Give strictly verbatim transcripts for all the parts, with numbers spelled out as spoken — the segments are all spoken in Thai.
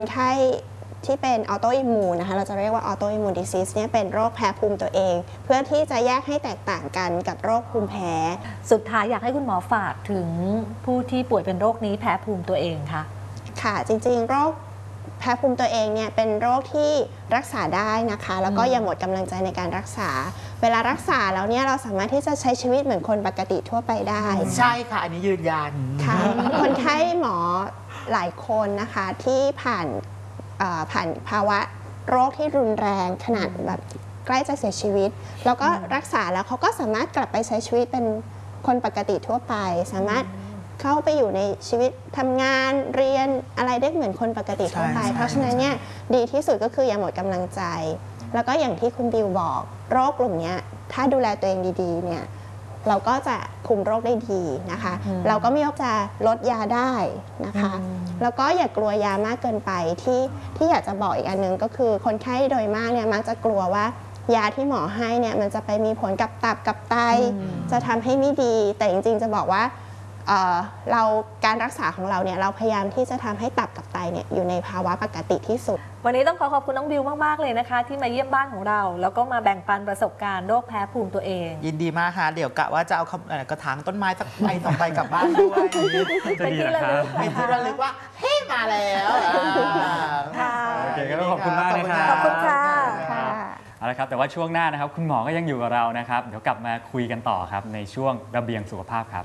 ไข้ที่เป็นออโตอิมมูนนะคะเราจะเรียกว่าออโตอิมมูนดิซีสเนี่ยเป็นโรคแพ้ภูมิตัวเองเพื่อที่จะแยกให้แตกต่างกันกับโรคภูมิแพ้สุดท้ายอยากให้คุณหมอฝากถึงผู้ที่ป่วยเป็นโรคนี้แพ้ภูมิตัวเองค่ะค่ะจริงๆโรคแพ้ภูมิตัวเองเนี่ยเป็นโรคที่รักษาได้นะคะแล้วก็อย่าหมดกำลังใจในการรักษาเวลารักษาแล้วเนี่ยเราสามารถที่จะใช้ชีวิตเหมือนคนปกติทั่วไปได้ใช่ค่ะอันนี้ยืนยันค่ะคนไข้หมอหลายคนนะคะที่ผ่านผ่านภาวะโรคที่รุนแรงขนาดแบบใกล้จะเสียชีวิตแล้วก็รักษาแล้วเขาก็สามารถกลับไปใช้ชีวิตเป็นคนปกติทั่วไปสามารถเข้าไปอยู่ในชีวิตทำงานเรียนอะไรได้เหมือนคนปกติทั่วไปเพราะฉะนั้นเนี่ยดีที่สุดก็คืออย่าหมดกำลังใจแล้วก็อย่างที่คุณบิวบอกโรคกลุ่มนี้ถ้าดูแลตัวเองดีๆเนี่ยเราก็จะคุมโรคได้ดีนะคะเราก็มีโอกาสลดยาได้นะคะแล้วก็อย่ากลัวยามากเกินไปที่ที่อยากจะบอกอีกอันนึงก็คือคนไข้โดยมากเนี่ยมักจะกลัวว่ายาที่หมอให้เนี่ยมันจะไปมีผลกับตับกับไตจะทำให้ไม่ดีแต่จริงๆจะบอกว่าเอ่อเราการรักษาของเราเนี่ยเราพยายามที่จะทำให้ตับกับไตเนี่ยอยู่ในภาวะปกติที่สุดวันนี้ต้องขอขอบคุณน้องบิวมากๆเลยนะคะที่มาเยี่ยมบ้านของเราแล้วก็มาแบ่งปันประสบการณ์โรคแพ้ภูมิตัวเองยินดีมากค่ะเดี๋ยวกะว่าจะเอากระถางต้นไม้สักใบสองใบกลับบ้านด้วยเป็นที่ระลึกเป็นที่ระลึกว่าเฮ้มาแล้วค่ะโอเคก็ขอบคุณมากนะครับขอบคุณค่ะเอาละครับแต่ว่าช่วงหน้านะครับคุณหมอก็ยังอยู่กับเรานะครับเดี๋ยวกลับมาคุยกันต่อครับในช่วงระเบียงสุขภาพครับ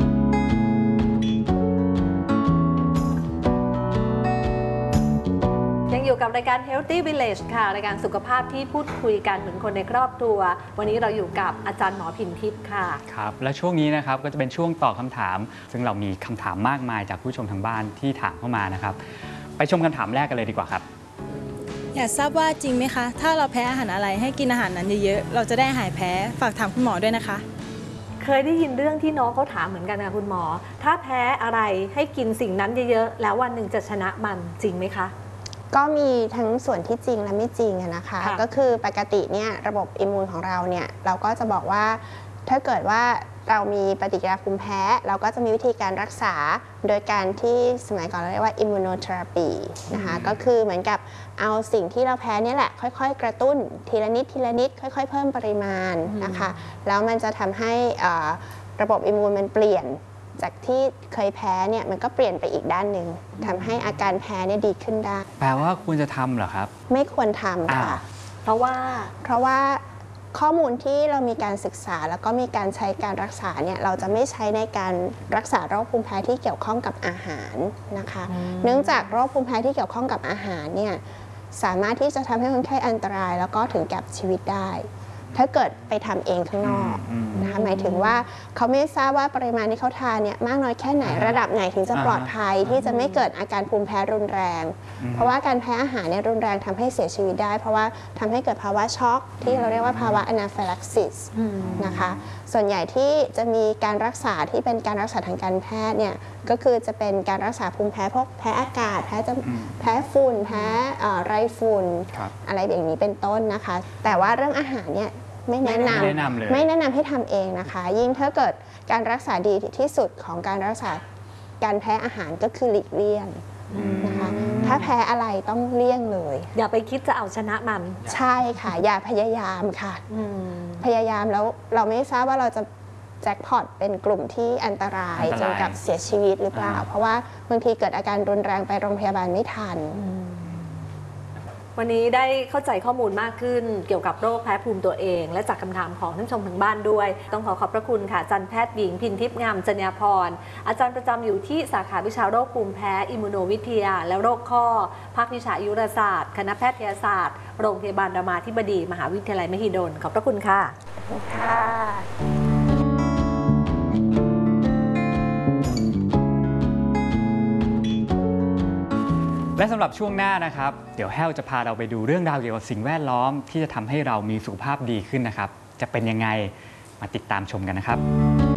อยู่กับรายการ Healthy Village ค่ะรายการสุขภาพที่พูดคุยกันเหมือนคนในครอบครัววันนี้เราอยู่กับอาจารย์หมอพินทิพย์ค่ะครับและช่วงนี้นะครับก็จะเป็นช่วงตอบคำถามซึ่งเรามีคำถามมากมายจากผู้ชมทางบ้านที่ถามเข้ามานะครับไปชมคำถามแรกกันเลยดีกว่าครับอยากทราบว่าจริงไหมคะถ้าเราแพ้อาหารอะไรให้กินอาหารนั้นเยอะๆเราจะได้หายแพ้ฝากถามคุณหมอด้วยนะคะเคยได้ยินเรื่องที่น้องเขาถามเหมือนกันค่ะคุณหมอถ้าแพ้อะไรให้กินสิ่งนั้นเยอะๆแล้ววันหนึ่งจะชนะมันจริงไหมคะก็มีทั้งส่วนที่จริงและไม่จริงนะคะก็คือปกติเนี่ยระบบอิมมูนของเราเนี่ยเราก็จะบอกว่าถ้าเกิดว่าเรามีปฏิกิริยาภูมิแพ้เราก็จะมีวิธีการรักษาโดยการที่สมัยก่อนเราเรียกว่าอิมมูโนเทอราปีนะคะก็คือเหมือนกับเอาสิ่งที่เราแพ้นี่แหละค่อยๆกระตุ้นทีละนิดทีละนิดค่อยๆเพิ่มปริมาณนะคะแล้วมันจะทำให้ระบบอิมมูนมันเปลี่ยนจากที่เคยแพ้เนี่ยมันก็เปลี่ยนไปอีกด้านหนึ่งทำให้อาการแพ้เนี่ยดีขึ้นได้แปลว่าควรจะทำเหรอครับไม่ควรทำค่ะเพราะว่าเพราะว่าข้อมูลที่เรามีการศึกษาแล้วก็มีการใช้การรักษาเนี่ยเราจะไม่ใช้ในการรักษาโรคภูมิแพ้ที่เกี่ยวข้องกับอาหารนะคะเนื่องจากโรคภูมิแพ้ที่เกี่ยวข้องกับอาหารเนี่ยสามารถที่จะทำให้คนไข้อันตรายแล้วก็ถึงแก่ชีวิตได้ถ้าเกิดไปทำเองข้างนอกนะคะหมายถึงว่าเขาไม่ทราบว่าปริมาณที่เขาทานเนี่ยมากน้อยแค่ไหนระดับไหนถึงจะปลอดภัยที่จะไม่เกิดอาการภูมิแพ้รุนแรงเพราะว่าการแพ้อาหารเนี่ยรุนแรงทำให้เสียชีวิตได้เพราะว่าทำให้เกิดภาวะช็อกที่เราเรียกว่าภาวะอนาฟิลักซิสนะคะส่วนใหญ่ที่จะมีการรักษาที่เป็นการรักษาทางการแพทย์เนี่ยก็คือจะเป็นการรักษาภูมิแพ้พวกแพ้อากาศแพ้แพ้ฝุ่นแพ้ไรฝุ่นอะไรอย่างนี้เป็นต้นนะคะแต่ว่าเรื่องอาหารเนี่ยไม่แนะนำไม่แนะนำให้ทำเองนะคะยิ่งถ้าเกิดการรักษาดีที่สุดของการรักษาการแพ้อาหารก็คือหลีกเลี่ยงนะคะถ้าแพ้อะไรต้องเลี่ยงเลยอย่าไปคิดจะเอาชนะมันใช่ค่ะอย่าพยายามค่ะพยายามแล้วเราไม่ทราบว่าเราจะแจ็คพอตเป็นกลุ่มที่อันตรายจนกับเสียชีวิตหรือเปล่าเพราะว่าบางทีเกิดอาการรุนแรงไปโรงพยาบาลไม่ทันวันนี้ได้เข้าใจข้อมูลมากขึ้นเกี่ยวกับโรคแพ้ภูมิตัวเองและจากคำถามของท่านชมทางบ้านด้วยต้องขอขอบพระคุณค่ะอาจารย์แพทย์หญิงพินทิพย์งามจัญญาพรอาจารย์ประจำอยู่ที่สาขาวิชาโรคภูมิแพ้อิมมูโนวิทยาและโรคข้อภาควิชาอายุรศาสตร์คณะแพทยศาสตร์โรงพยาบาลรามาธิบดีมหาวิทยาลัยมหิดลขอบพระคุณค่ะค่ะและสำหรับช่วงหน้านะครับเดี๋ยวแฮลจะพาเราไปดูเรื่องราวเกี่ยวกับสิ่งแวดล้อมที่จะทำให้เรามีสุขภาพดีขึ้นนะครับจะเป็นยังไงมาติดตามชมกันนะครับ